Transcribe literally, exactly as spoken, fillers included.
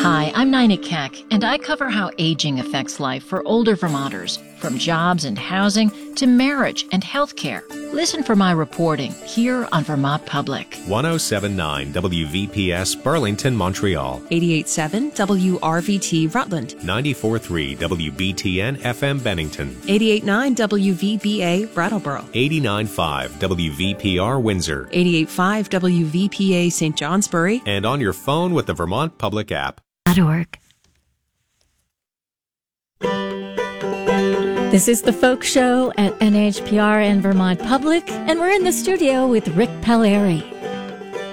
Hi, I'm Nina Keck, and I cover how aging affects life for older Vermonters, from jobs and housing to marriage and health care. Listen for my reporting here on Vermont Public. one oh seven point nine W V P S Burlington, Montreal. eighty-eight point seven W R V T Rutland. ninety-four point three W B T N F M Bennington. eighty-eight point nine W V B A Brattleboro. eighty-nine point five W V P R Windsor. eighty-eight point five W V P A Saint Johnsbury. And on your phone with the Vermont Public app. .org. This is the Folk Show at N H P R and Vermont Public, and we're in the studio with Rick Pelleri.